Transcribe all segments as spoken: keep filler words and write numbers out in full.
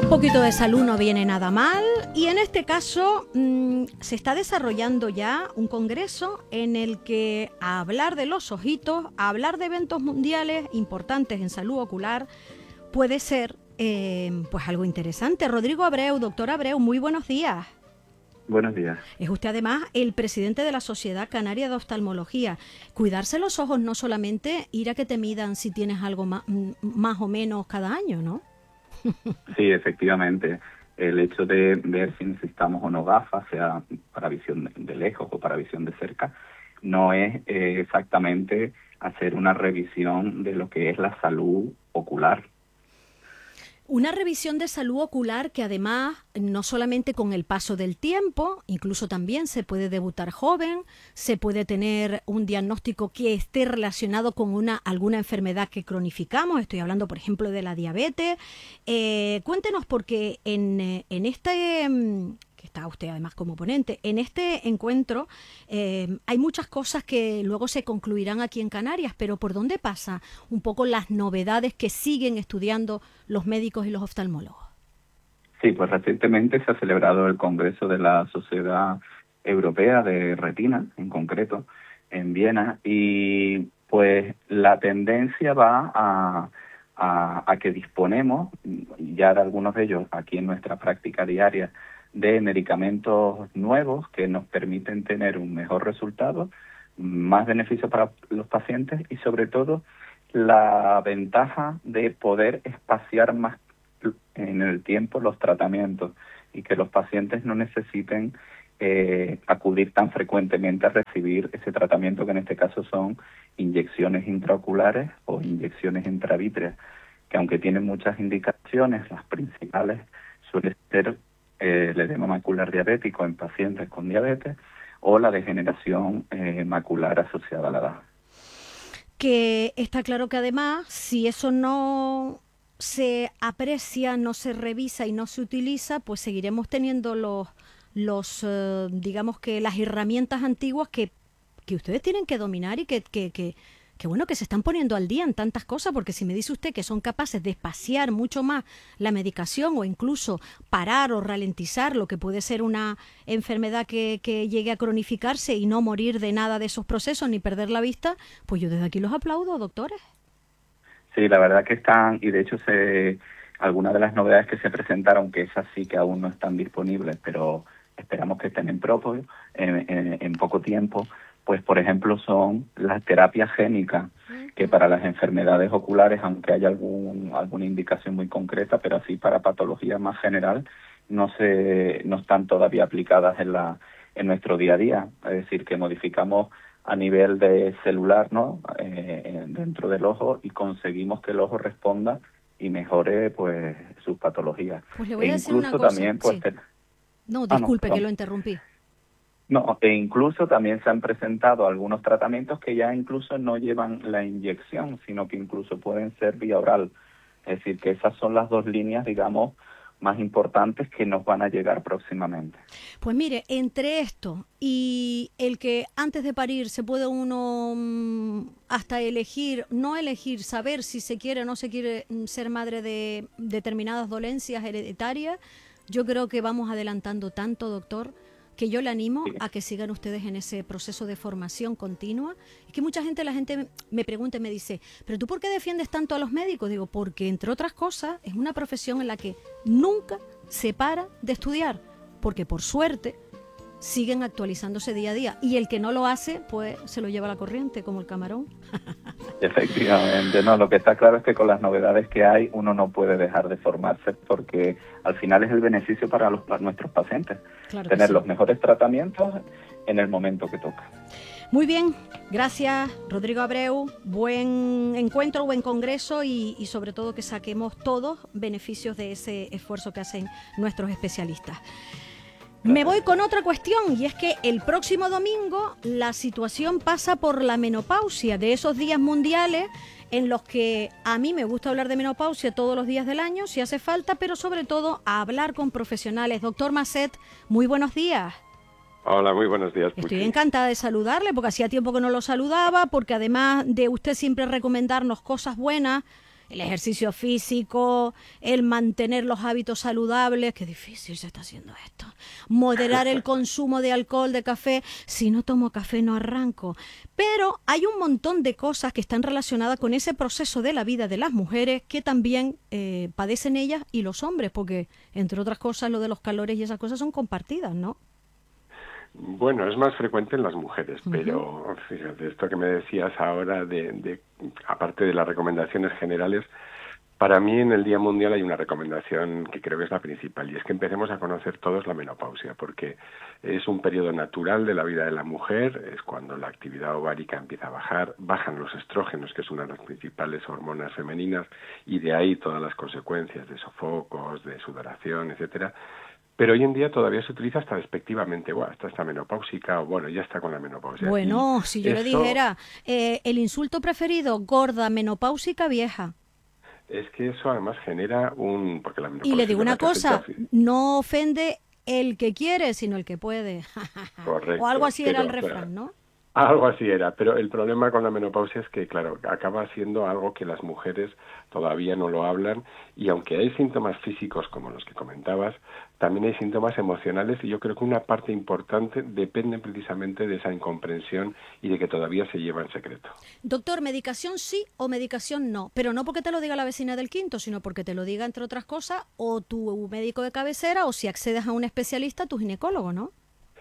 Un poquito de salud no viene nada mal y en este caso mmm, se está desarrollando ya un congreso en el que a hablar de los ojitos, a hablar de eventos mundiales importantes en salud ocular puede ser eh, pues algo interesante. Rodrigo Abreu, doctor Abreu, muy buenos días. Buenos días. Es usted además el presidente de la Sociedad Canaria de Oftalmología. Cuidarse los ojos no solamente ir a que te midan si tienes algo más, más o menos cada año, ¿no? Sí, efectivamente. El hecho de ver si necesitamos o no gafas, sea para visión de lejos o para visión de cerca, no es eh, exactamente hacer una revisión de lo que es la salud ocular. Una revisión de salud ocular que además, no solamente con el paso del tiempo, incluso también se puede debutar joven, se puede tener un diagnóstico que esté relacionado con una alguna enfermedad que cronificamos, estoy hablando por ejemplo de la diabetes. Eh, cuéntenos porque en, en este... que está usted además como ponente, en este encuentro eh, hay muchas cosas que luego se concluirán aquí en Canarias, pero ¿por dónde pasa un poco las novedades que siguen estudiando los médicos y los oftalmólogos? Sí, pues recientemente se ha celebrado el Congreso de la Sociedad Europea de Retina, en concreto, en Viena, y pues la tendencia va a, a, a que disponemos, ya de algunos de ellos aquí en nuestra práctica diaria, de medicamentos nuevos que nos permiten tener un mejor resultado, más beneficio para los pacientes y sobre todo la ventaja de poder espaciar más en el tiempo los tratamientos y que los pacientes no necesiten eh, acudir tan frecuentemente a recibir ese tratamiento, que en este caso son inyecciones intraoculares o inyecciones intravítreas, que aunque tienen muchas indicaciones, las principales suelen ser Eh, el edema macular diabético en pacientes con diabetes o la degeneración eh, macular asociada a la edad. Que está claro que además, si eso no se aprecia, no se revisa y no se utiliza, pues seguiremos teniendo los, los eh, digamos que las herramientas antiguas que, que ustedes tienen que dominar y que, que, que que bueno, que se están poniendo al día en tantas cosas, porque si me dice usted que son capaces de espaciar mucho más la medicación o incluso parar o ralentizar lo que puede ser una enfermedad que, que llegue a cronificarse y no morir de nada de esos procesos ni perder la vista, pues yo desde aquí los aplaudo, doctores. Sí, la verdad que están, y de hecho se algunas de las novedades que se presentaron, que esas sí que aún no están disponibles, pero esperamos que estén en propio en, en, en poco tiempo, pues por ejemplo son las terapias génicas, que para las enfermedades oculares, aunque haya algún alguna indicación muy concreta, pero así para patología más general, no se no están todavía aplicadas en la en nuestro día a día. Es decir, que modificamos a nivel de celular, ¿no? Eh, dentro del ojo, y conseguimos que el ojo responda y mejore pues sus patologías. Pues le voy e a decir una incluso cosa. también pues Sí. te... No, disculpe ah, no, que lo interrumpí. No, e incluso también se han presentado algunos tratamientos que ya incluso no llevan la inyección, sino que incluso pueden ser vía oral. Es decir, que esas son las dos líneas, digamos, más importantes que nos van a llegar próximamente. Pues mire, entre esto y el que antes de parir se puede uno mmm, hasta elegir, no elegir, saber si se quiere o no se quiere ser madre de determinadas dolencias hereditarias, yo creo que vamos adelantando tanto, doctor, que yo le animo sí. a que sigan ustedes en ese proceso de formación continua. Es que mucha gente, la gente me pregunta y me dice, ¿pero tú por qué defiendes tanto a los médicos? Digo, porque entre otras cosas es una profesión en la que nunca se para de estudiar, porque por suerte siguen actualizándose día a día y el que no lo hace, pues se lo lleva a la corriente, como el camarón. Efectivamente, no, lo que está claro es que con las novedades que hay uno no puede dejar de formarse, porque al final es el beneficio para, los, para nuestros pacientes, claro tener sí. los mejores tratamientos en el momento que toca. Muy bien, gracias Rodrigo Abreu, buen encuentro, buen congreso y, y sobre todo que saquemos todos beneficios de ese esfuerzo que hacen nuestros especialistas. Me voy con otra cuestión y es que el próximo domingo la situación pasa por la menopausia, de esos días mundiales en los que a mí me gusta hablar de menopausia todos los días del año, si hace falta, pero sobre todo a hablar con profesionales. Doctor Masset, muy buenos días. Hola, muy buenos días. Puchi. Estoy encantada de saludarle porque hacía tiempo que no lo saludaba, porque además de usted siempre recomendarnos cosas buenas, el ejercicio físico, el mantener los hábitos saludables, qué difícil se está haciendo esto, moderar el consumo de alcohol, de café, si no tomo café no arranco. Pero hay un montón de cosas que están relacionadas con ese proceso de la vida de las mujeres que también eh, padecen ellas y los hombres, porque entre otras cosas lo de los calores y esas cosas son compartidas, ¿no? Bueno, es más frecuente en las mujeres, uh-huh. pero fíjate, esto que me decías ahora, de, de aparte de las recomendaciones generales, para mí en el Día Mundial hay una recomendación que creo que es la principal, y es que empecemos a conocer todos la menopausia, porque es un periodo natural de la vida de la mujer, es cuando la actividad ovárica empieza a bajar, bajan los estrógenos, que es una de las principales hormonas femeninas, y de ahí todas las consecuencias de sofocos, de sudoración, etcétera. Pero hoy en día todavía se utiliza hasta despectivamente, bueno, hasta está menopáusica, o bueno, ya está con la menopausia. Bueno, y si yo esto, le dijera, eh, el insulto preferido, gorda, menopáusica, vieja. Es que eso además genera un... Porque la menopausia y le digo una cosa, afecta... no ofende el que quiere, sino el que puede. Correcto. O algo así pero, era el refrán, pero, ¿no? Algo así era, pero el problema con la menopausia es que, claro, acaba siendo algo que las mujeres todavía no lo hablan, y aunque hay síntomas físicos como los que comentabas, también hay síntomas emocionales, y yo creo que una parte importante depende precisamente de esa incomprensión y de que todavía se lleva en secreto. Doctor, ¿medicación sí o medicación no? Pero no porque te lo diga la vecina del quinto, sino porque te lo diga, entre otras cosas, o tu médico de cabecera, o si accedes a un especialista, tu ginecólogo, ¿no?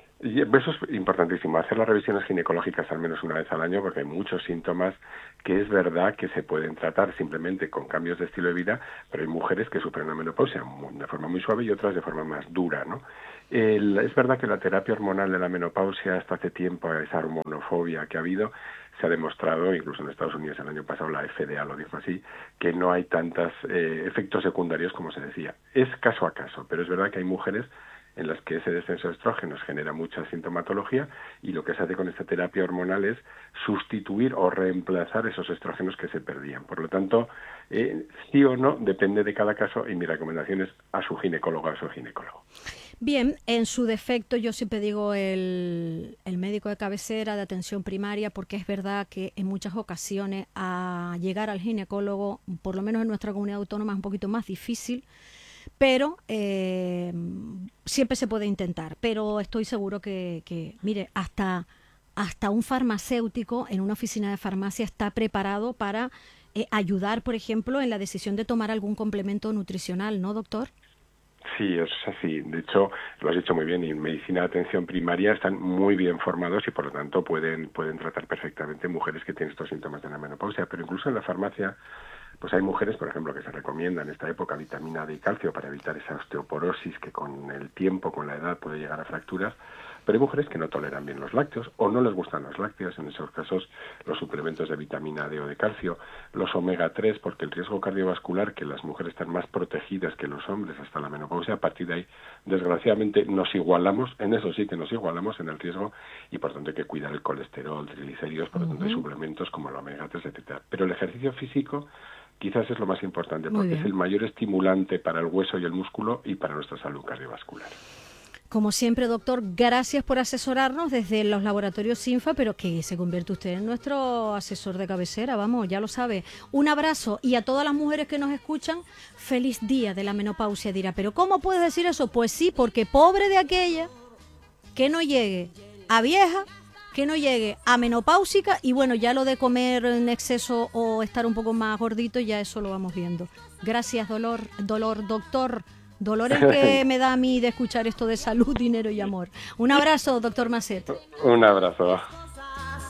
Y eso es importantísimo, hacer las revisiones ginecológicas al menos una vez al año, porque hay muchos síntomas que es verdad que se pueden tratar simplemente con cambios de estilo de vida, pero hay mujeres que sufren la menopausia de forma muy suave y otras de forma más dura, ¿no? El, es verdad que la terapia hormonal de la menopausia, hasta hace tiempo, esa hormonofobia que ha habido, se ha demostrado, incluso en Estados Unidos el año pasado la F D A lo dijo así, que no hay tantos eh, efectos secundarios como se decía. Es caso a caso, pero es verdad que hay mujeres en las que ese descenso de estrógenos genera mucha sintomatología, y lo que se hace con esta terapia hormonal es sustituir o reemplazar esos estrógenos que se perdían. Por lo tanto, eh, sí o no, depende de cada caso, y mi recomendación es a su ginecólogo, a su ginecólogo. Bien, en su defecto yo siempre digo el, el médico de cabecera de atención primaria, porque es verdad que en muchas ocasiones a llegar al ginecólogo, por lo menos en nuestra comunidad autónoma, es un poquito más difícil, pero eh, siempre se puede intentar. Pero estoy seguro que, que mire, hasta, hasta un farmacéutico en una oficina de farmacia está preparado para eh, ayudar, por ejemplo, en la decisión de tomar algún complemento nutricional, ¿no, doctor? Sí, es así. De hecho, lo has dicho muy bien, y en medicina de atención primaria están muy bien formados y por lo tanto pueden, pueden tratar perfectamente mujeres que tienen estos síntomas de la menopausia, pero incluso en la farmacia pues hay mujeres, por ejemplo, que se recomiendan en esta época vitamina D y calcio para evitar esa osteoporosis que con el tiempo, con la edad, puede llegar a fracturas, pero hay mujeres que no toleran bien los lácteos o no les gustan los lácteos. En esos casos, los suplementos de vitamina D o de calcio, los omega tres, porque el riesgo cardiovascular, que las mujeres están más protegidas que los hombres hasta la menopausia, a partir de ahí, desgraciadamente, nos igualamos, en eso sí que nos igualamos en el riesgo, y por tanto hay que cuidar el colesterol, triglicéridos, por lo tanto hay suplementos como el omega tres, etcétera. Pero el ejercicio físico quizás es lo más importante, porque es el mayor estimulante para el hueso y el músculo y para nuestra salud cardiovascular. Como siempre, doctor, gracias por asesorarnos desde los laboratorios SINFA, pero que se convierte usted en nuestro asesor de cabecera, vamos, ya lo sabe. Un abrazo, y a todas las mujeres que nos escuchan, feliz día de la menopausia. Dirá, ¿pero cómo puedes decir eso? Pues sí, porque pobre de aquella que no llegue a vieja, que no llegue a menopáusica, y bueno, ya lo de comer en exceso o estar un poco más gordito, ya eso lo vamos viendo. Gracias, dolor, dolor, doctor. Dolor el que me da a mí de escuchar esto de salud, dinero y amor. Un abrazo, doctor Masset. Un abrazo.